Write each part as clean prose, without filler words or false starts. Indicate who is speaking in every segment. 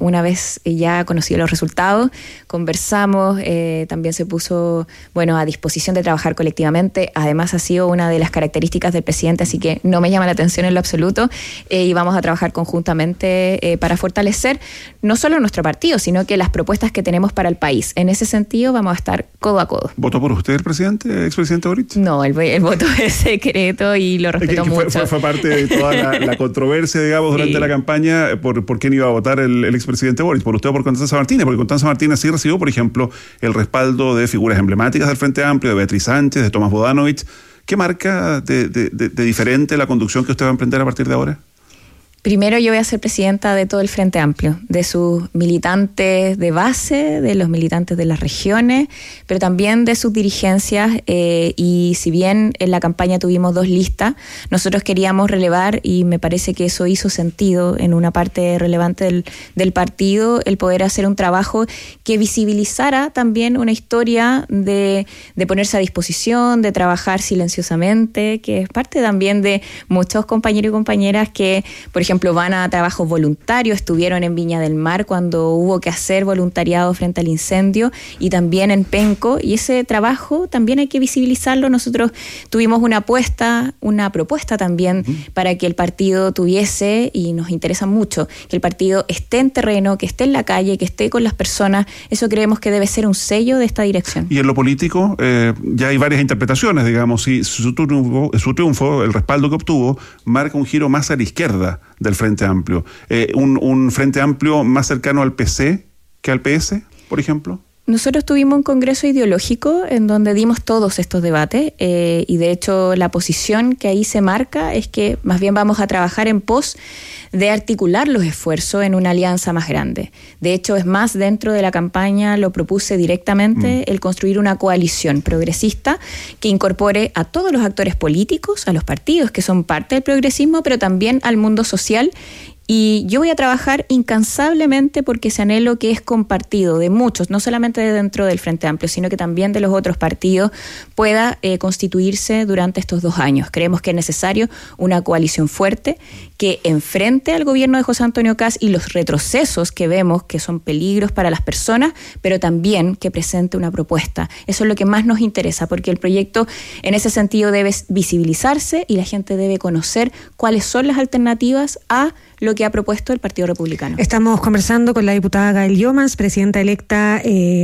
Speaker 1: una vez ya conocido los resultados, conversamos, también se puso a disposición de trabajar colectivamente. Además ha sido una de las características del presidente, así que no me llama la atención en lo absoluto, y vamos a trabajar conjuntamente para fortalecer no solo nuestro partido, sino que las propuestas que tenemos para el país. En ese sentido vamos a estar codo a codo.
Speaker 2: ¿Votó por usted el presidente, expresidente Boric?
Speaker 1: No, el voto es secreto y lo respeto mucho.
Speaker 2: Fue parte de toda la controversia, digamos, durante la campaña por quién iba a votar el expresidente Boric, por usted o por Constanza Martínez, porque Constanza Martínez sí recibió, por ejemplo, el respaldo de figuras emblemáticas del Frente Amplio, de Beatriz Sánchez, de Tomás Bodanovich. ¿Qué marca de diferente la conducción que usted va a emprender a partir de ahora?
Speaker 1: Primero, yo voy a ser presidenta de todo el Frente Amplio, de sus militantes de base, de los militantes de las regiones, pero también de sus dirigencias. Y si bien en la campaña tuvimos 2 listas, nosotros queríamos relevar, y me parece que eso hizo sentido en una parte relevante del partido, el poder hacer un trabajo que visibilizara también una historia de ponerse a disposición, de trabajar silenciosamente, que es parte también de muchos compañeros y compañeras que, por ejemplo, van a trabajos voluntarios, estuvieron en Viña del Mar cuando hubo que hacer voluntariado frente al incendio, y también en Penco, y ese trabajo también hay que visibilizarlo. Nosotros tuvimos una propuesta también para que el partido tuviese, y nos interesa mucho, que el partido esté en terreno, que esté en la calle, que esté con las personas. Eso creemos que debe ser un sello de esta dirección.
Speaker 2: Y en lo político, ya hay varias interpretaciones, digamos, si su triunfo, el respaldo que obtuvo, marca un giro más a la izquierda del Frente Amplio. Un Frente Amplio más cercano al PC que al PS, por ejemplo.
Speaker 1: Nosotros tuvimos un congreso ideológico en donde dimos todos estos debates, y de hecho la posición que ahí se marca es que más bien vamos a trabajar en pos de articular los esfuerzos en una alianza más grande. De hecho, es más, dentro de la campaña lo propuse directamente, el construir una coalición progresista que incorpore a todos los actores políticos, a los partidos que son parte del progresismo, pero también al mundo social. Y yo voy a trabajar incansablemente porque ese anhelo que es compartido de muchos, no solamente de dentro del Frente Amplio, sino que también de los otros partidos, pueda constituirse durante estos 2 años. Creemos que es necesario una coalición fuerte que enfrente al gobierno de José Antonio Kast y los retrocesos que vemos que son peligros para las personas, pero también que presente una propuesta. Eso es lo que más nos interesa, porque el proyecto en ese sentido debe visibilizarse y la gente debe conocer cuáles son las alternativas a lo que ha propuesto el Partido Republicano.
Speaker 3: Estamos conversando con la diputada Gael Llomas, presidenta electa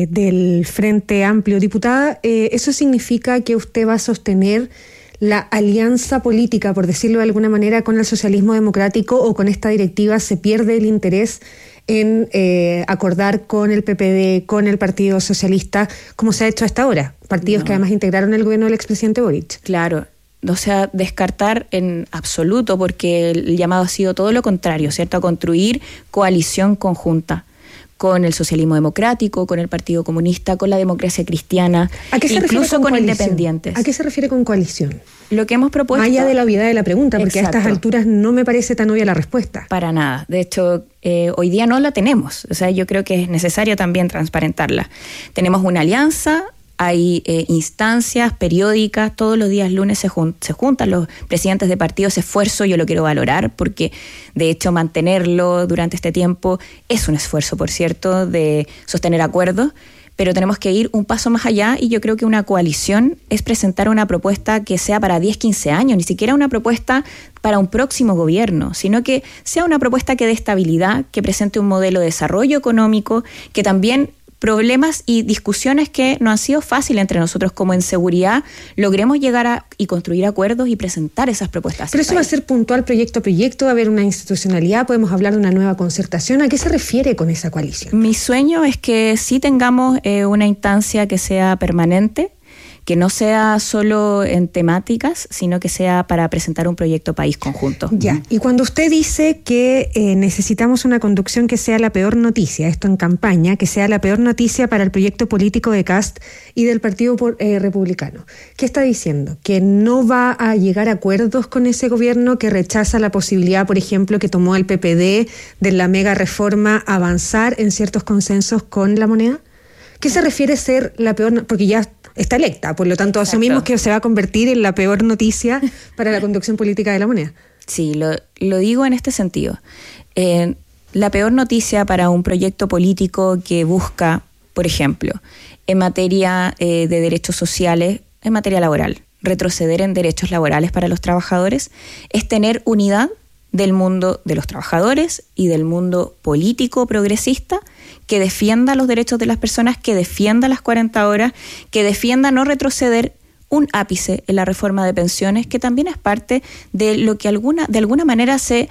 Speaker 3: del Frente Amplio. Diputada, ¿eso significa que usted va a sostener la alianza política, por decirlo de alguna manera, con el socialismo democrático, o con esta directiva se pierde el interés en acordar con el PPD, con el Partido Socialista, como se ha hecho hasta ahora? Partidos que además integraron el gobierno del expresidente Boric.
Speaker 1: Claro. O sea, descartar en absoluto, porque el llamado ha sido todo lo contrario, ¿cierto? A construir coalición conjunta con el socialismo democrático, con el Partido Comunista, con la democracia cristiana, incluso con independientes.
Speaker 3: ¿A qué se refiere con coalición?
Speaker 1: Lo que hemos propuesto...
Speaker 3: Más allá de la obviedad de la pregunta, porque a estas alturas no me parece tan obvia la respuesta.
Speaker 1: Para nada. De hecho, hoy día no la tenemos. O sea, yo creo que es necesario también transparentarla. Tenemos una alianza. Hay instancias periódicas, todos los días lunes se juntan los presidentes de partidos. Ese esfuerzo yo lo quiero valorar, porque de hecho mantenerlo durante este tiempo es un esfuerzo, por cierto, de sostener acuerdos, pero tenemos que ir un paso más allá, y yo creo que una coalición es presentar una propuesta que sea para 10, 15 años, ni siquiera una propuesta para un próximo gobierno, sino que sea una propuesta que dé estabilidad, que presente un modelo de desarrollo económico, que también problemas y discusiones que no han sido fáciles entre nosotros, como en seguridad, logremos llegar y construir acuerdos y presentar esas propuestas.
Speaker 3: Pero eso va a ser puntual, proyecto a proyecto, va a haber una institucionalidad, podemos hablar de una nueva concertación. ¿A qué se refiere con esa coalición?
Speaker 1: Mi sueño es que sí tengamos una instancia que sea permanente, que no sea solo en temáticas, sino que sea para presentar un proyecto país conjunto.
Speaker 3: Ya, y cuando usted dice que necesitamos una conducción que sea la peor noticia, esto en campaña, que sea la peor noticia para el proyecto político de Kast y del Partido Republicano, ¿qué está diciendo? ¿Que no va a llegar a acuerdos con ese gobierno, que rechaza la posibilidad, por ejemplo, que tomó el PPD de la mega reforma, avanzar en ciertos consensos con la moneda? ¿Qué se refiere ser la peor? Porque ya está electa, por lo tanto asumimos que se va a convertir en la peor noticia para la conducción política de la moneda.
Speaker 1: Sí, lo digo en este sentido. la peor noticia para un proyecto político que busca, por ejemplo, en materia de derechos sociales, en materia laboral, retroceder en derechos laborales para los trabajadores, es tener unidad del mundo de los trabajadores y del mundo político progresista que defienda los derechos de las personas, que defienda las 40 horas, que defienda no retroceder un ápice en la reforma de pensiones, que también es parte de lo que de alguna manera se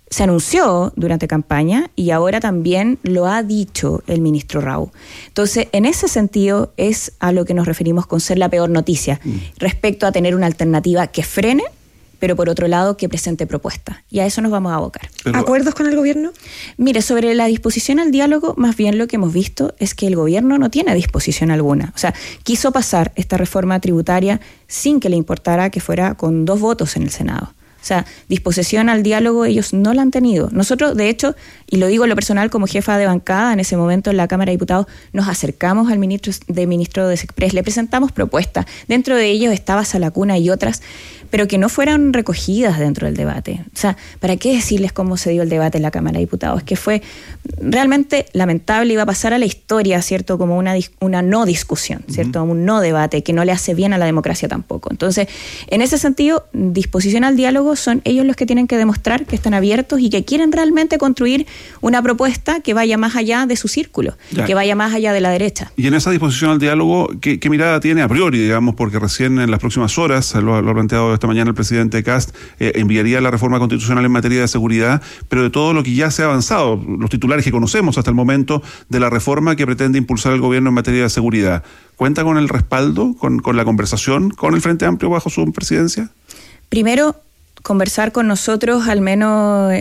Speaker 1: anunció durante campaña y ahora también lo ha dicho el ministro Rau. Entonces, en ese sentido es a lo que nos referimos con ser la peor noticia, respecto a tener una alternativa que frene, pero por otro lado que presente propuestas. Y a eso nos vamos a abocar.
Speaker 3: ¿Acuerdos con el gobierno?
Speaker 1: Mire, sobre la disposición al diálogo, más bien lo que hemos visto es que el gobierno no tiene disposición alguna. O sea, quiso pasar esta reforma tributaria sin que le importara que fuera con 2 votos en el Senado. O sea, disposición al diálogo ellos no la han tenido. Nosotros, de hecho, y lo digo en lo personal como jefa de bancada, en ese momento en la Cámara de Diputados, nos acercamos al ministro de Sexpress, le presentamos propuestas. Dentro de ellos estaba Salacuna y otras, pero que no fueran recogidas dentro del debate. O sea, ¿para qué decirles cómo se dio el debate en la Cámara de Diputados? Es que fue realmente lamentable, iba a pasar a la historia, ¿cierto? Como una no discusión, ¿cierto? Un no debate, que no le hace bien a la democracia tampoco. Entonces, en ese sentido, disposición al diálogo son ellos los que tienen que demostrar que están abiertos y que quieren realmente construir una propuesta que vaya más allá de su círculo, que vaya más allá de la derecha.
Speaker 2: Y en esa disposición al diálogo, ¿qué mirada tiene a priori, digamos? Porque recién en las próximas horas, lo ha planteado esta mañana el presidente Kast, enviaría la reforma constitucional en materia de seguridad, pero de todo lo que ya se ha avanzado, los titulares que conocemos hasta el momento de la reforma que pretende impulsar el gobierno en materia de seguridad, ¿cuenta con el respaldo, con la conversación con el Frente Amplio bajo su presidencia?
Speaker 1: Primero, conversar con nosotros, al menos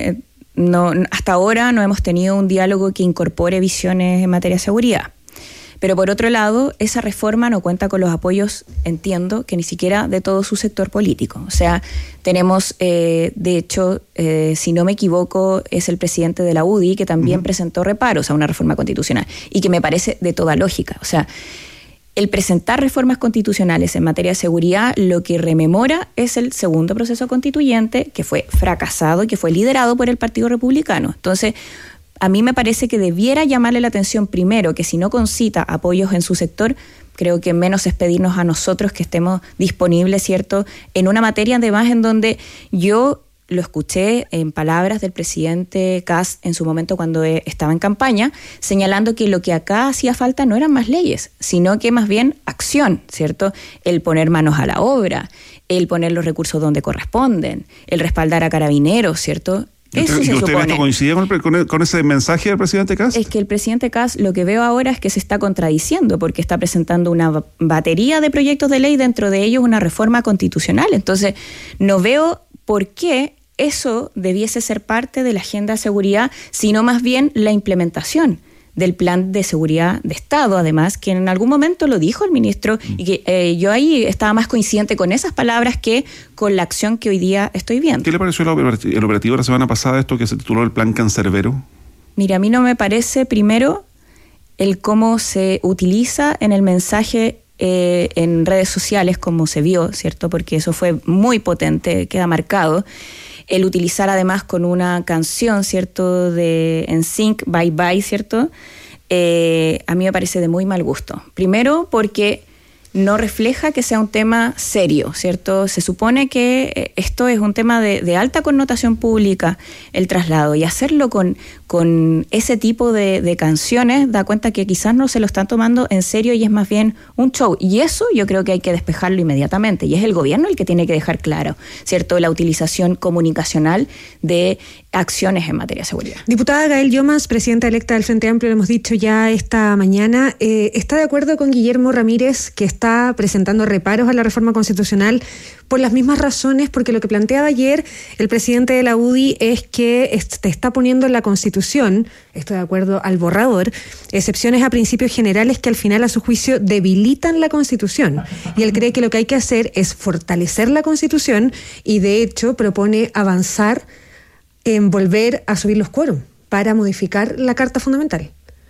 Speaker 1: hasta ahora no hemos tenido un diálogo que incorpore visiones en materia de seguridad. Pero por otro lado, esa reforma no cuenta con los apoyos, entiendo, que ni siquiera de todo su sector político. O sea, tenemos, de hecho, si no me equivoco, es el presidente de la UDI que también presentó reparos a una reforma constitucional y que me parece de toda lógica. O sea, el presentar reformas constitucionales en materia de seguridad lo que rememora es el segundo proceso constituyente que fue fracasado y que fue liderado por el Partido Republicano. Entonces, a mí me parece que debiera llamarle la atención primero que si no concita apoyos en su sector, creo que menos es pedirnos a nosotros que estemos disponibles, ¿cierto?, en una materia además en donde yo lo escuché en palabras del presidente Kast en su momento cuando estaba en campaña, señalando que lo que acá hacía falta no eran más leyes, sino que más bien acción, ¿cierto? El poner manos a la obra, el poner los recursos donde corresponden, el respaldar a carabineros, ¿cierto? Eso
Speaker 2: ¿Y usted esto coincide con ese mensaje del presidente Kast?
Speaker 1: Es que el presidente Kast, lo que veo ahora es que se está contradiciendo porque está presentando una batería de proyectos de ley, dentro de ellos una reforma constitucional. Entonces, no veo por qué eso debiese ser parte de la agenda de seguridad, sino más bien la implementación del plan de seguridad de Estado, además, que en algún momento lo dijo el ministro, y que yo ahí estaba más coincidente con esas palabras que con la acción que hoy día estoy viendo.
Speaker 2: ¿Qué le pareció el operativo la semana pasada, esto que se tituló el Plan Cancerbero?
Speaker 1: Mira, a mí no me parece, primero, el cómo se utiliza en el mensaje en redes sociales, como se vio, ¿cierto? Porque eso fue muy potente, queda marcado. El utilizar además con una canción, ¿cierto?, de NSYNC, Bye Bye, ¿cierto? A mí me parece de muy mal gusto. Primero porque no refleja que sea un tema serio, ¿cierto? Se supone que esto es un tema de alta connotación pública, el traslado, y hacerlo con ese tipo de canciones da cuenta que quizás no se lo están tomando en serio y es más bien un show. Y eso yo creo que hay que despejarlo inmediatamente, y es el gobierno el que tiene que dejar claro, ¿cierto?, la utilización comunicacional de acciones en materia de seguridad.
Speaker 3: Diputada Gael Llomas, presidenta electa del Frente Amplio, lo hemos dicho ya esta mañana, ¿está de acuerdo con Guillermo Ramírez, que está presentando reparos a la reforma constitucional por las mismas razones? Porque lo que planteaba ayer el presidente de la UDI es que te está poniendo en la Constitución, estoy de acuerdo, al borrador, excepciones a principios generales que al final, a su juicio, debilitan la Constitución. Y él cree que lo que hay que hacer es fortalecer la Constitución y, de hecho, propone avanzar en volver a subir los quórum para modificar la Carta Fundamental.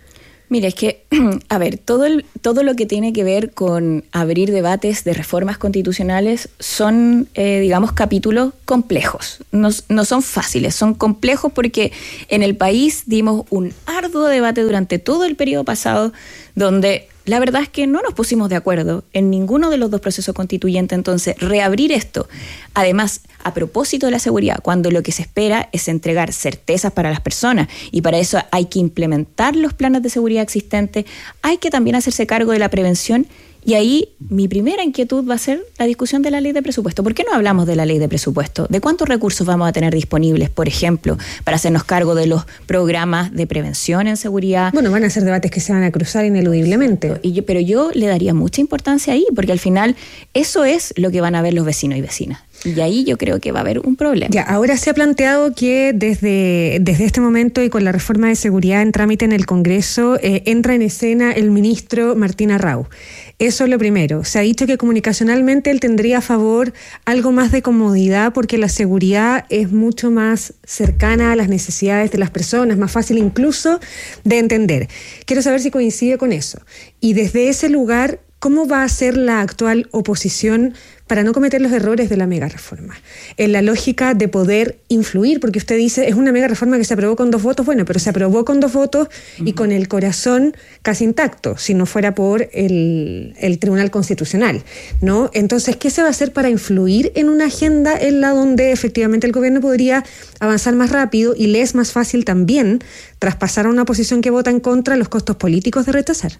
Speaker 1: Mira, es que, a ver, todo lo que tiene que ver con abrir debates de reformas constitucionales son, digamos, capítulos complejos. No son fáciles, son complejos porque en el país dimos un arduo debate durante todo el periodo pasado donde la verdad es que no nos pusimos de acuerdo en ninguno de los dos procesos constituyentes. Entonces, reabrir esto, además, a propósito de la seguridad, cuando lo que se espera es entregar certezas para las personas y para eso hay que implementar los planes de seguridad existentes, hay que también hacerse cargo de la prevención. Y ahí mi primera inquietud va a ser la discusión de la ley de presupuesto. ¿Por qué no hablamos de la ley de presupuesto? ¿De cuántos recursos vamos a tener disponibles, por ejemplo, para hacernos cargo de los programas de prevención en seguridad?
Speaker 3: Bueno, van a ser debates que se van a cruzar ineludiblemente.
Speaker 1: Pero yo le daría mucha importancia ahí, porque al final eso es lo que van a ver los vecinos y vecinas. Y ahí yo creo que va a haber un problema.
Speaker 3: Ya, ahora se ha planteado que desde este momento y con la reforma de seguridad en trámite en el Congreso, entra en escena el ministro Martín Arrau. Eso es lo primero. Se ha dicho que comunicacionalmente él tendría a favor algo más de comodidad porque la seguridad es mucho más cercana a las necesidades de las personas, más fácil incluso de entender. Quiero saber si coincide con eso. Y desde ese lugar, ¿cómo va a ser la actual oposición para no cometer los errores de la mega reforma? En la lógica de poder influir, porque usted dice, es una mega reforma que se aprobó con 2 votos, bueno, pero se aprobó con 2 votos y con el corazón casi intacto, si no fuera por el Tribunal Constitucional, ¿no? Entonces, ¿qué se va a hacer para influir en una agenda en la donde efectivamente el gobierno podría avanzar más rápido y le es más fácil también traspasar a una oposición que vota en contra los costos políticos de rechazar?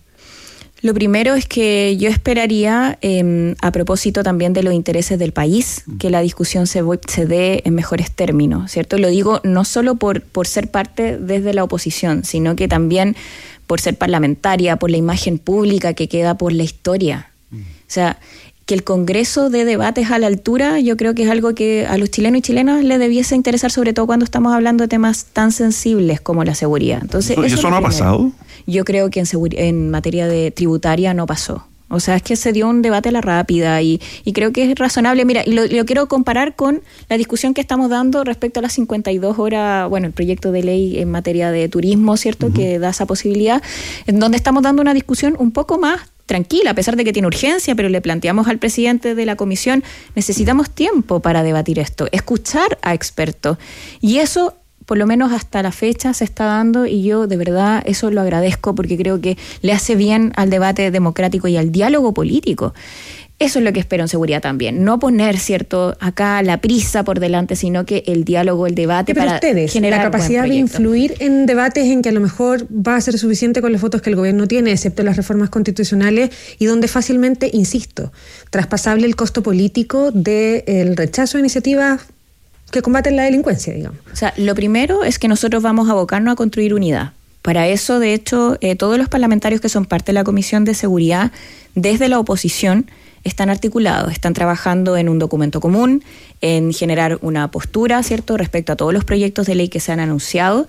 Speaker 1: Lo primero es que yo esperaría, a propósito también de los intereses del país, que la discusión se dé en mejores términos, ¿cierto? Lo digo no solo por ser parte desde la oposición, sino que también por ser parlamentaria, por la imagen pública que queda por la historia. O sea, que el Congreso dé debates a la altura, yo creo que es algo que a los chilenos y chilenas les debiese interesar, sobre todo cuando estamos hablando de temas tan sensibles como la seguridad. Entonces,
Speaker 2: ¿Y eso no ha pasado?
Speaker 1: Yo creo que en materia de tributaria no pasó. O sea, es que se dio un debate a la rápida y creo que es razonable. Mira, y lo quiero comparar con la discusión que estamos dando respecto a las 52 horas, bueno, el proyecto de ley en materia de turismo, ¿cierto?, que da esa posibilidad, en donde estamos dando una discusión un poco más tranquila, a pesar de que tiene urgencia, pero le planteamos al presidente de la comisión, necesitamos tiempo para debatir esto, escuchar a expertos. Y eso, por lo menos hasta la fecha, se está dando y yo de verdad eso lo agradezco porque creo que le hace bien al debate democrático y al diálogo político. Eso es lo que espero en seguridad también. No poner, ¿cierto?, acá la prisa por delante, sino que el diálogo, el debate
Speaker 3: pero
Speaker 1: para
Speaker 3: ustedes,
Speaker 1: generar
Speaker 3: la capacidad de influir en debates en que a lo mejor va a ser suficiente con los votos que el gobierno tiene, excepto las reformas constitucionales, y donde fácilmente, insisto, traspasable el costo político del rechazo a iniciativas que combaten la delincuencia, digamos.
Speaker 1: O sea, lo primero es que nosotros vamos a abocarnos a construir unidad. Para eso, de hecho, todos los parlamentarios que son parte de la Comisión de Seguridad, desde la oposición, están articulados, están trabajando en un documento común, en generar una postura, ¿cierto?, respecto a todos los proyectos de ley que se han anunciado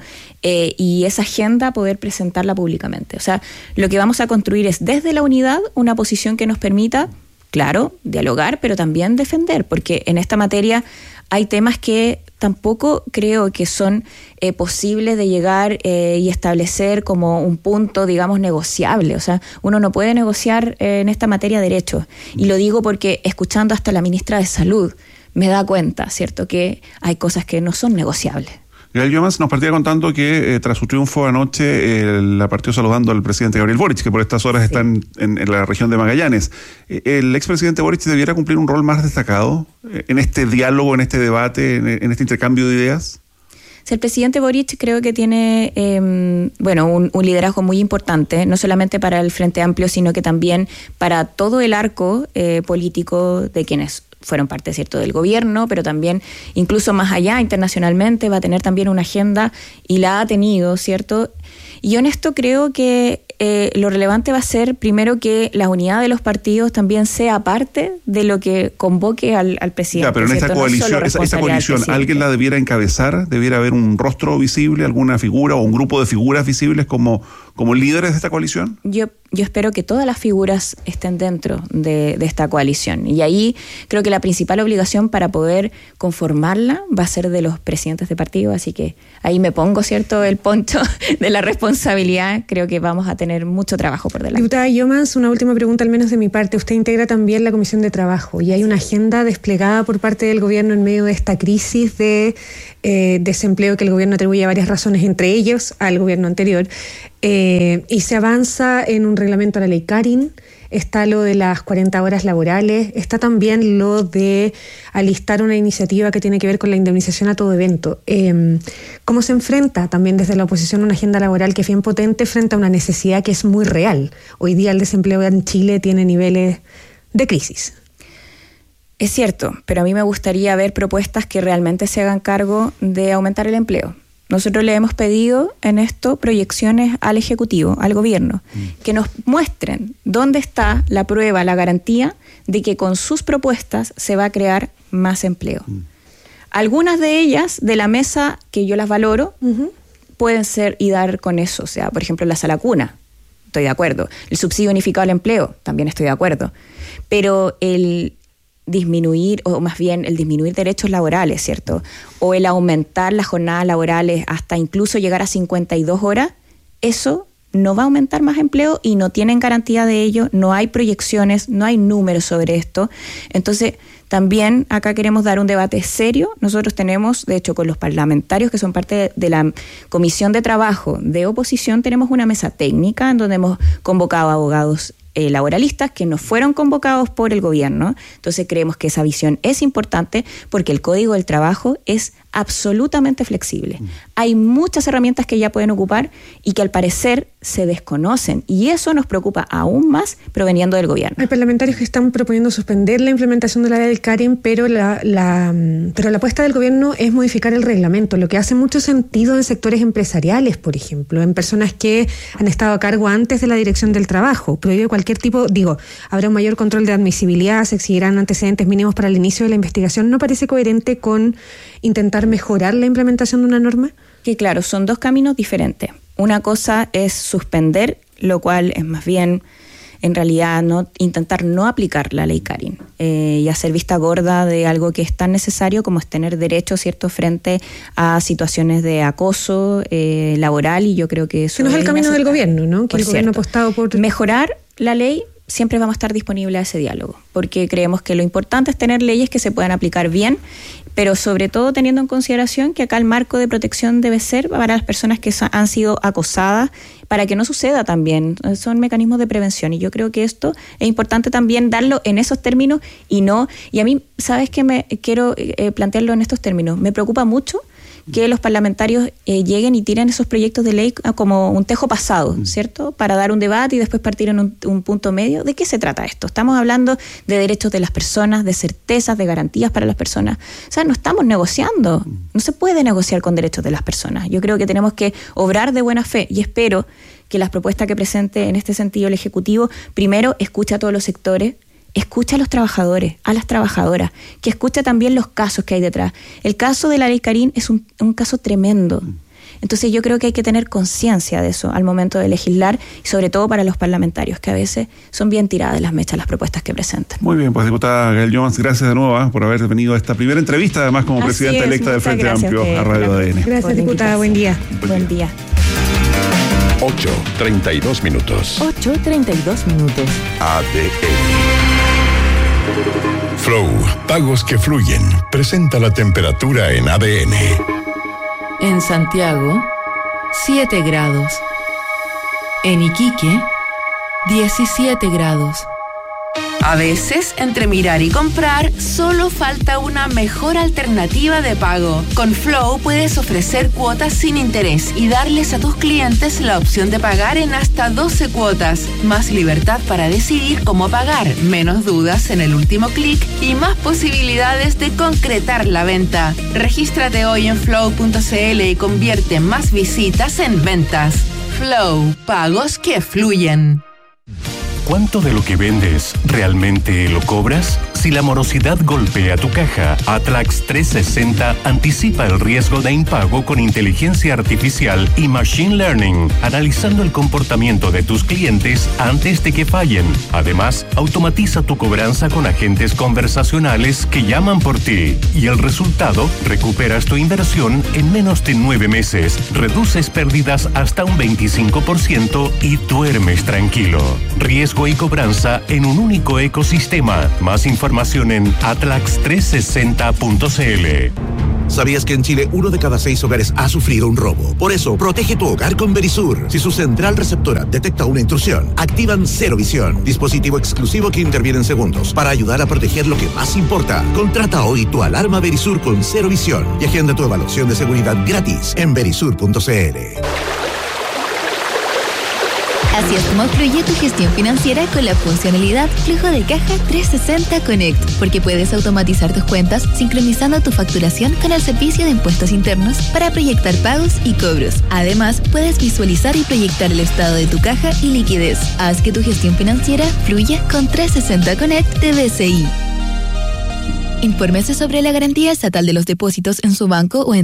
Speaker 1: y esa agenda poder presentarla públicamente. O sea, lo que vamos a construir es desde la unidad una posición que nos permita, claro, dialogar, pero también defender, porque en esta materia hay temas que tampoco creo que son posibles de llegar y establecer como un punto, digamos, negociable. O sea, uno no puede negociar en esta materia derechos. Y lo digo porque escuchando hasta la ministra de Salud me da cuenta, ¿cierto?, que hay cosas que no son negociables.
Speaker 2: Gabriel Llomas nos partía contando que tras su triunfo anoche la partió saludando al presidente Gabriel Boric, que por estas horas está en la región de Magallanes. ¿El expresidente Boric debiera cumplir un rol más destacado en este diálogo, en este debate, en este intercambio de ideas?
Speaker 1: El presidente Boric creo que tiene un liderazgo muy importante, no solamente para el Frente Amplio, sino que también para todo el arco político de quienes fueron parte, ¿cierto?, del gobierno, pero también incluso más allá, internacionalmente, va a tener también una agenda y la ha tenido, ¿cierto? Y yo en esto creo que lo relevante va a ser, primero, que la unidad de los partidos también sea parte de lo que convoque al presidente.
Speaker 2: Ya, pero en esta coalición, esa coalición, ¿alguien la debiera encabezar? ¿Debiera haber un rostro visible, alguna figura o un grupo de figuras visibles como líderes de esta coalición?
Speaker 1: Yo yo espero que todas las figuras estén dentro de esta coalición. Y ahí creo que la principal obligación para poder conformarla va a ser de los presidentes de partido, así que ahí me pongo, ¿cierto?, el poncho de la responsabilidad. Creo que vamos a tener mucho trabajo por delante.
Speaker 3: Diputada Llomans, una última pregunta al menos de mi parte. Usted integra también la Comisión de Trabajo y hay una agenda desplegada por parte del gobierno en medio de esta crisis de desempleo que el gobierno atribuye a varias razones, entre ellos al gobierno anterior, y se avanza en un reglamento a la ley Karin. Está lo de las 40 horas laborales, está también lo de alistar una iniciativa que tiene que ver con la indemnización a todo evento. ¿Cómo se enfrenta también desde la oposición una agenda laboral que es bien potente frente a una necesidad que es muy real? Hoy día el desempleo en Chile tiene niveles de crisis.
Speaker 1: Es cierto, pero a mí me gustaría ver propuestas que realmente se hagan cargo de aumentar el empleo. Nosotros le hemos pedido en esto proyecciones al Ejecutivo, al Gobierno, que nos muestren dónde está la prueba, la garantía de que con sus propuestas se va a crear más empleo. Algunas de ellas, de la mesa, que yo las valoro, pueden ser y dar con eso. O sea, por ejemplo, la sala cuna, estoy de acuerdo. El subsidio unificado al empleo, también estoy de acuerdo. Pero el disminuir, o más bien el disminuir derechos laborales, ¿cierto? O el aumentar las jornadas laborales hasta incluso llegar a 52 horas, eso no va a aumentar más empleo y no tienen garantía de ello, no hay proyecciones, no hay números sobre esto. Entonces, también acá queremos dar un debate serio. Nosotros tenemos, de hecho, con los parlamentarios que son parte de la Comisión de Trabajo de oposición, tenemos una mesa técnica en donde hemos convocado a abogados laboralistas que no fueron convocados por el gobierno. Entonces creemos que esa visión es importante porque el Código del Trabajo es absolutamente flexible. Hay muchas herramientas que ya pueden ocupar y que al parecer se desconocen, y eso nos preocupa aún más proveniendo del gobierno.
Speaker 3: Hay parlamentarios que están proponiendo suspender la implementación de la ley del Karin, pero la apuesta del gobierno es modificar el reglamento, lo que hace mucho sentido en sectores empresariales, por ejemplo, en personas que han estado a cargo antes de la Dirección del Trabajo. Prohíbe cualquier tipo, habrá un mayor control de admisibilidad, se exigirán antecedentes mínimos para el inicio de la investigación. ¿No parece coherente con intentar mejorar la implementación de una norma?
Speaker 1: Que claro, son dos caminos diferentes. Una cosa es suspender, lo cual es más bien, en realidad, intentar no aplicar la ley Karin y hacer vista gorda de algo que es tan necesario como es tener derecho, ¿cierto?, frente a situaciones de acoso laboral, y yo creo que eso
Speaker 3: no es el camino del gobierno, ¿no? Que el gobierno ha apostado por
Speaker 1: mejorar la ley. Siempre vamos a estar disponibles a ese diálogo, porque creemos que lo importante es tener leyes que se puedan aplicar bien, pero sobre todo teniendo en consideración que acá el marco de protección debe ser para las personas que han sido acosadas, para que no suceda también. Son mecanismos de prevención, y yo creo que esto es importante también darlo en esos términos y a mí, ¿sabes qué? Me quiero plantearlo en estos términos. Me preocupa mucho que los parlamentarios lleguen y tiren esos proyectos de ley como un tejo pasado, ¿cierto? Para dar un debate y después partir en un punto medio. ¿De qué se trata esto? Estamos hablando de derechos de las personas, de certezas, de garantías para las personas. O sea, no estamos negociando. No se puede negociar con derechos de las personas. Yo creo que tenemos que obrar de buena fe, y espero que las propuestas que presente en este sentido el Ejecutivo, primero, escuche a todos los sectores, escucha a los trabajadores, a las trabajadoras, que escucha también los casos que hay detrás. El caso de la ley Karin es un caso tremendo. Entonces yo creo que hay que tener conciencia de eso al momento de legislar, y sobre todo para los parlamentarios, que a veces son bien tiradas de las mechas las propuestas que presentan.
Speaker 2: Muy bien, pues diputada Gael Llomans, gracias de nuevo por haber venido a esta primera entrevista, además como presidenta electa del Frente Amplio a Radio ADN.
Speaker 3: Gracias, diputada, buen día.
Speaker 1: Buen día.
Speaker 4: 8:32 minutos.
Speaker 5: 8:32 minutos.
Speaker 4: ADN. Flow, pagos que fluyen. Presenta la temperatura en ADN.
Speaker 5: En Santiago, 7 grados. En Iquique, 17 grados. A veces, entre mirar y comprar, solo falta una mejor alternativa de pago. Con Flow puedes ofrecer cuotas sin interés y darles a tus clientes la opción de pagar en hasta 12 cuotas. Más libertad para decidir cómo pagar, menos dudas en el último clic y más posibilidades de concretar la venta. Regístrate hoy en flow.cl y convierte más visitas en ventas. Flow, pagos que fluyen.
Speaker 4: ¿Cuánto de lo que vendes realmente lo cobras?
Speaker 6: Si la morosidad golpea tu caja, Atlax 360 anticipa el riesgo de impago con inteligencia artificial y machine learning, analizando el comportamiento de tus clientes antes de que fallen. Además, automatiza tu cobranza con agentes conversacionales que llaman por ti. Y el resultado, recuperas tu inversión en menos de 9 meses, reduces pérdidas hasta un 25% y duermes tranquilo. Riesgo y cobranza en un único ecosistema. Más información en atlax360.cl.
Speaker 7: ¿Sabías que en Chile 1 de cada 6 hogares ha sufrido un robo? Por eso, protege tu hogar con Verisur. Si su central receptora detecta una intrusión, activan Cero Visión, dispositivo exclusivo que interviene en segundos para ayudar a proteger lo que más importa. Contrata hoy tu alarma Verisur con Cero Visión y agenda tu evaluación de seguridad gratis en verisur.cl.
Speaker 8: Así es como fluye tu gestión financiera con la funcionalidad Flujo de Caja 360 Connect, porque puedes automatizar tus cuentas sincronizando tu facturación con el servicio de impuestos internos para proyectar pagos y cobros. Además, puedes visualizar y proyectar el estado de tu caja y liquidez. Haz que tu gestión financiera fluya con 360 Connect de BCI. Infórmese sobre la garantía estatal de los depósitos en su banco o en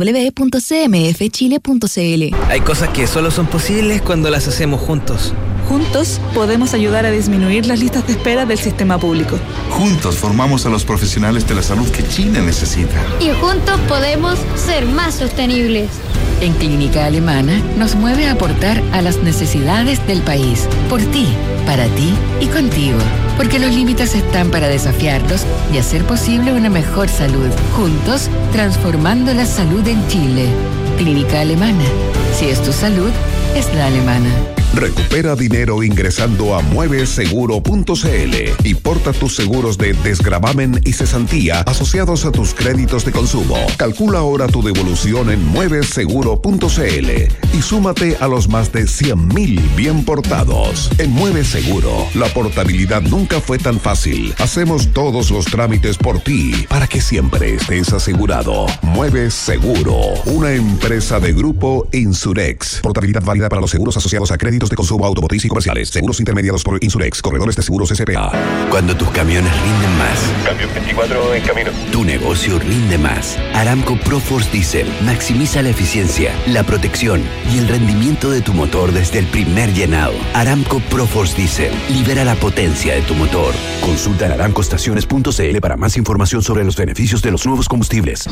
Speaker 8: www.cmfchile.cl.
Speaker 9: Hay cosas que solo son posibles cuando las hacemos juntos.
Speaker 10: Juntos podemos ayudar a disminuir las listas de espera del sistema público.
Speaker 11: Juntos formamos a los profesionales de la salud que Chile necesita.
Speaker 12: Y juntos podemos ser más sostenibles.
Speaker 13: En Clínica Alemana nos mueve a aportar a las necesidades del país. Por ti, para ti y contigo. Porque los límites están para desafiarlos y hacer posible una mejor salud. Juntos, transformando la salud en Chile. Clínica Alemana. Si es tu salud, es la alemana.
Speaker 14: Recupera dinero ingresando a mueveseguro.cl y porta tus seguros de desgravamen y cesantía asociados a tus créditos de consumo. Calcula ahora tu devolución en mueveseguro.cl y súmate a los más de 100.000 bien portados. En Mueve Seguro, la portabilidad nunca fue tan fácil. Hacemos todos los trámites por ti para que siempre estés asegurado. Mueve Seguro, una empresa de Grupo Insurex. Portabilidad válida para los seguros asociados a créditos de consumo automotriz y comerciales. Seguros intermediados por Insurex. Corredores de seguros SPA.
Speaker 15: Cuando tus camiones rinden más.
Speaker 16: Camión 24 en camino.
Speaker 15: Tu negocio rinde más. Aramco ProForce Diesel maximiza la eficiencia, la protección y el rendimiento de tu motor desde el primer llenado. Aramco ProForce Diesel libera la potencia de tu motor. Consulta en aramcoestaciones.cl para más información sobre los beneficios de los nuevos combustibles.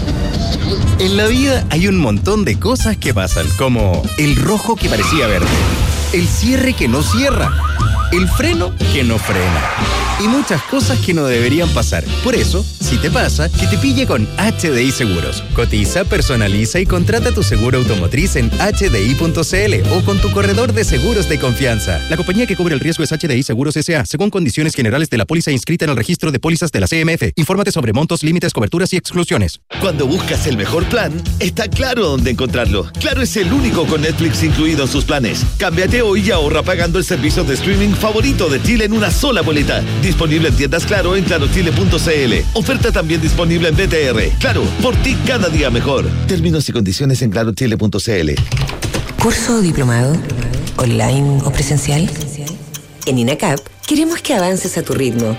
Speaker 17: En la vida hay un montón de cosas que pasan, como el rojo que parecía verde, el cierre que no cierra, el freno que no frena y muchas cosas que no deberían pasar. Por eso, si te pasa, que te pille con HDI Seguros. Cotiza, personaliza y contrata tu seguro automotriz en hdi.cl o con tu corredor de seguros de confianza. La compañía que cubre el riesgo es HDI Seguros S.A., según condiciones generales de la póliza inscrita en el registro de pólizas de la CMF. Infórmate sobre montos, límites, coberturas y exclusiones.
Speaker 18: Cuando buscas el mejor plan, está claro dónde encontrarlo. Claro es el único con Netflix incluido en sus planes. Cámbiate hoy y ahorra pagando el servicio de streaming favorito de Chile en una sola boleta. Disponible en tiendas Claro en clarochile.cl. Oferta también disponible en BTR. Claro, por ti cada día mejor. Términos y condiciones en clarochile.cl.
Speaker 19: ¿Curso o diplomado? ¿Online o presencial? En INACAP queremos que avances a tu ritmo.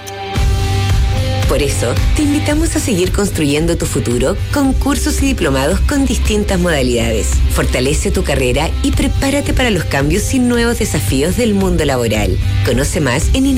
Speaker 19: Por eso, te invitamos a seguir construyendo tu futuro con cursos y diplomados con distintas modalidades. Fortalece tu carrera y prepárate para los cambios y nuevos desafíos del mundo laboral. Conoce más en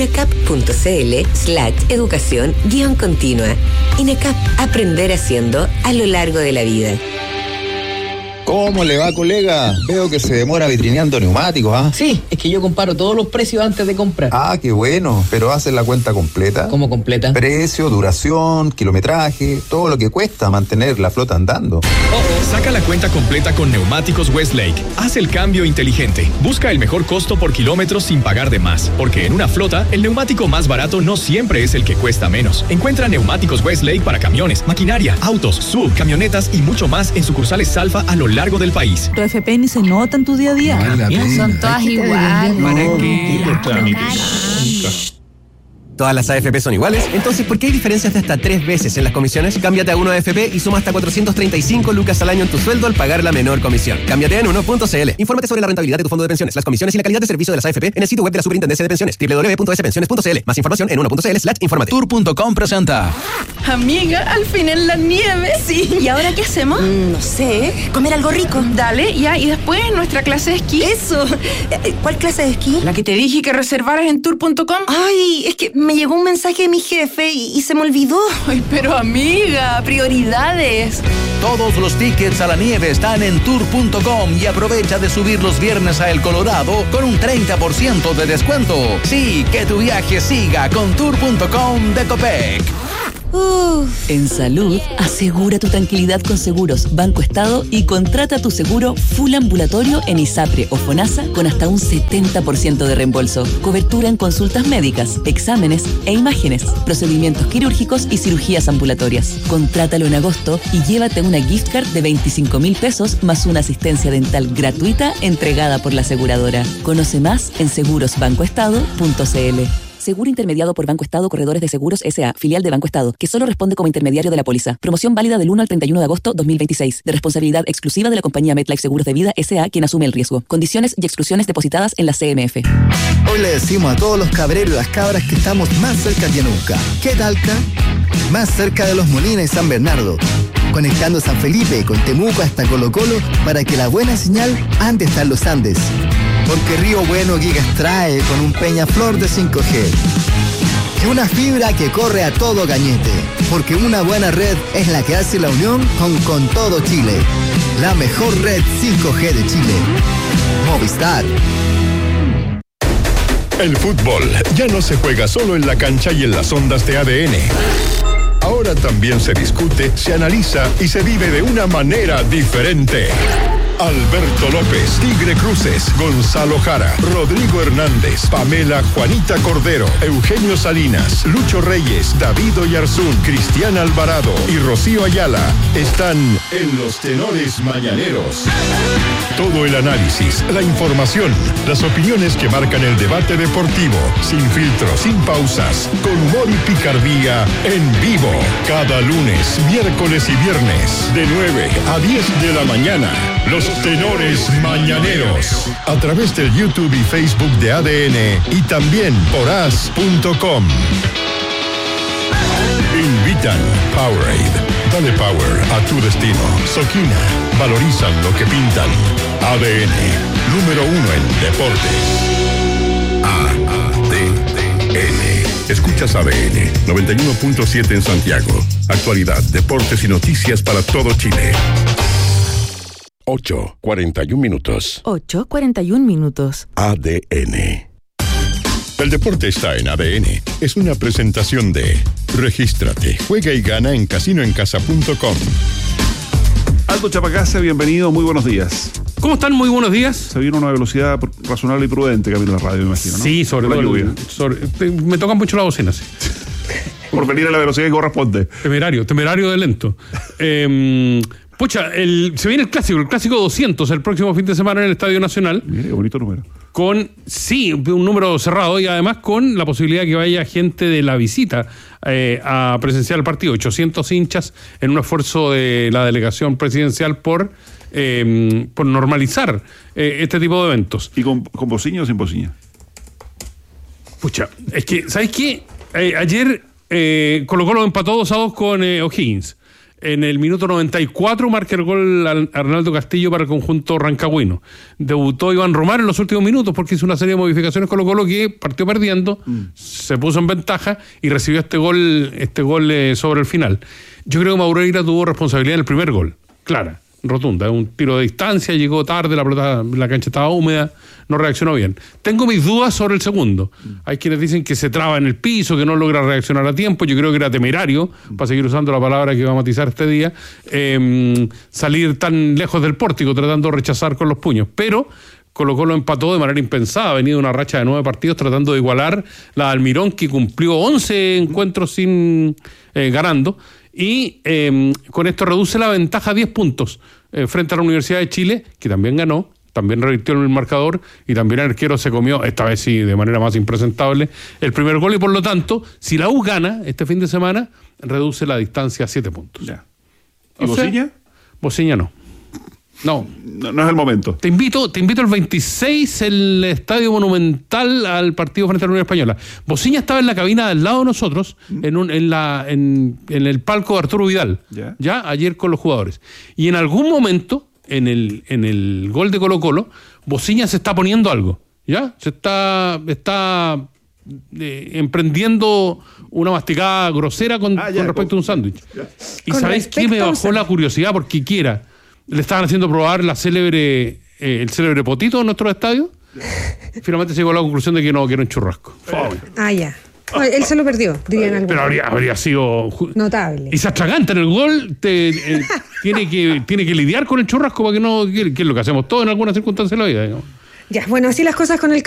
Speaker 19: inacap.cl/educación-continua. INACAP, aprender haciendo a lo largo de la vida.
Speaker 20: ¿Cómo le va, colega? Veo que se demora vitrineando neumáticos, ¿ah?
Speaker 21: Sí, es que yo comparo todos los precios antes de comprar.
Speaker 20: Ah, qué bueno. ¿Pero haces la cuenta completa?
Speaker 21: ¿Cómo completa?
Speaker 20: Precio, duración, kilometraje, todo lo que cuesta mantener la flota andando.
Speaker 22: Saca la cuenta completa con Neumáticos Westlake. Haz el cambio inteligente. Busca el mejor costo por kilómetro sin pagar de más. Porque en una flota, el neumático más barato no siempre es el que cuesta menos. Encuentra Neumáticos Westlake para camiones, maquinaria, autos, sub, camionetas y mucho más en sucursales Salfa a lo largo del país.
Speaker 10: Tu FP ni se nota en tu día a día.
Speaker 5: Son todas iguales.
Speaker 2: ¿Todas las AFP son iguales? Entonces, ¿por qué hay diferencias de hasta 3 veces en las comisiones? Cámbiate a Uno AFP y suma hasta 435 lucas al año en tu sueldo al pagar la menor comisión. Cámbiate en uno.cl. Infórmate sobre la rentabilidad de tu fondo de pensiones, las comisiones y la calidad de servicio de las AFP en el sitio web de la Superintendencia de Pensiones, www.spensiones.cl. Más información en uno.cl/infórmate.
Speaker 3: Tour.com presenta.
Speaker 23: Amiga, al fin en la nieve. Sí. ¿Y ahora qué hacemos?
Speaker 24: No sé. Comer algo rico.
Speaker 23: Dale, ya. Y después nuestra clase de esquí.
Speaker 24: Eso. ¿Cuál clase de esquí?
Speaker 23: La que te dije que reservaras en tour.com.
Speaker 24: Ay, es que me llegó un mensaje de mi jefe y se me olvidó.
Speaker 23: Ay, pero amiga, prioridades.
Speaker 3: Todos los tickets a la nieve están en tour.com y aprovecha de subir los viernes a El Colorado con un 30% de descuento. Sí, que tu viaje siga con tour.com de Copec.
Speaker 25: En salud, asegura tu tranquilidad con Seguros Banco Estado y contrata tu seguro full ambulatorio en ISAPRE o FONASA con hasta un 70% de reembolso. Cobertura en consultas médicas, exámenes e imágenes, procedimientos quirúrgicos y cirugías ambulatorias. Contrátalo en agosto y llévate una gift card de 25,000 pesos más una asistencia dental gratuita entregada por la aseguradora. Conoce más en segurosbancoestado.cl. Seguro intermediado por Banco Estado Corredores de Seguros S.A., filial de Banco Estado, que solo responde como intermediario de la póliza. Promoción válida del 1 al 31 de agosto 2026. De responsabilidad exclusiva de la compañía MetLife Seguros de Vida S.A., quien asume el riesgo. Condiciones y exclusiones depositadas en la CMF.
Speaker 26: Hoy le decimos a todos los cabreros y las cabras que estamos más cerca que nunca. ¿Qué talca? Más cerca de Los Molinos y San Bernardo. Conectando San Felipe con Temuco hasta Colo Colo para que la buena señal ande hasta en los Andes. Porque Río Bueno Gigas trae con un Peñaflor de 5G. Y una fibra que corre a todo gañete. Porque una buena red es la que hace la unión con todo Chile. La mejor red 5G de Chile. Movistar.
Speaker 4: El fútbol ya no se juega solo en la cancha y en las ondas de ADN. Ahora también se discute, se analiza y se vive de una manera diferente. Alberto López, Tigre Cruces, Gonzalo Jara, Rodrigo Hernández, Pamela Juanita Cordero, Eugenio Salinas, Lucho Reyes, David Oyarzún, Cristian Alvarado y Rocío Ayala están en los Tenores Mañaneros. Todo el análisis, la información, las opiniones que marcan el debate deportivo, sin filtros, sin pausas, con humor y picardía, en vivo. Cada lunes, miércoles y viernes, de 9 a 10 de la mañana. Los Tenores Mañaneros, a través del YouTube y Facebook de ADN y también por as.com. Invitan Powerade. Dale power a tu destino. Soquina. Valorizan lo que pintan. ADN. Número 1 en deportes. ADN. Escuchas ADN 91.7 en Santiago. Actualidad, deportes y noticias para todo Chile. 8:41 minutos.
Speaker 25: 8:41 minutos.
Speaker 4: ADN. El deporte está en ADN. Es una presentación de Regístrate, juega y gana en casinoencasa.com.
Speaker 27: Aldo Chapacase, bienvenido, muy buenos días.
Speaker 28: ¿Cómo están? Muy buenos días.
Speaker 27: Se vino a una velocidad razonable y prudente, camino a la radio, me imagino, ¿no?
Speaker 28: Sí, sobre todo. Me tocan mucho la bocina, sí.
Speaker 27: Por venir a la velocidad que corresponde.
Speaker 28: Temerario de lento. Pucha, se viene el clásico 200 el próximo fin de semana en el Estadio Nacional.
Speaker 27: Mire, qué bonito número.
Speaker 28: Un número cerrado y además con la posibilidad de que vaya gente de la visita a presenciar el partido. 800 hinchas en un esfuerzo de la delegación presidencial por normalizar este tipo de eventos.
Speaker 27: ¿Y con bocina o sin bocina?
Speaker 28: Pucha, es que, ¿sabes qué? Ayer Colo Colo empató 2-2 con O'Higgins. En el minuto 94 marca el gol Arnaldo Castillo para el conjunto rancagüino. Debutó Iván Romar en los últimos minutos porque hizo una serie de modificaciones Colo Colo que partió perdiendo, se puso en ventaja y recibió este gol sobre el final. Yo creo que Maureira tuvo responsabilidad en el primer gol, clara, rotunda, un tiro de distancia, llegó tarde, la cancha estaba húmeda, no reaccionó bien. Tengo mis dudas sobre el segundo. Hay quienes dicen que se traba en el piso, que no logra reaccionar a tiempo. Yo creo que era temerario, para seguir usando la palabra que iba a matizar este día, salir tan lejos del pórtico tratando de rechazar con los puños. Pero Colo Colo empató de manera impensada, ha venido una racha de 9 partidos tratando de igualar la de Almirón, que cumplió 11 encuentros ganando. Y con esto reduce la ventaja a 10 puntos frente a la Universidad de Chile, que también ganó también revirtió el marcador y también el arquero se comió, esta vez sí, de manera más impresentable, el primer gol, y por lo tanto, si la U gana este fin de semana, reduce la distancia a 7 puntos.
Speaker 27: Ya. ¿Y Bociña?
Speaker 28: Bociña no. No
Speaker 27: es el momento.
Speaker 28: Te invito el 26 el Estadio Monumental al partido frente a la Unión Española. Bociña estaba en la cabina del lado de nosotros, en el palco de Arturo Vidal, ya ayer con los jugadores. Y en algún momento, en el gol de Colo-Colo, Bociña se está poniendo algo, ¿ya? Se está emprendiendo una masticada grosera con respecto a un sándwich. ¿Y sabéis qué? Me bajó la curiosidad porque le estaban haciendo probar el célebre potito en nuestro estadio. Finalmente se llegó a la conclusión de que no, que era un churrasco.
Speaker 1: Ya. Él se lo perdió, dirían algunos.
Speaker 28: Pero habría sido
Speaker 1: notable.
Speaker 28: Y se atraganta en el gol, tiene que lidiar con el churrasco para que no, que es lo que hacemos todos en algunas circunstancias de la vida, digamos.
Speaker 1: Ya, bueno, así las cosas con el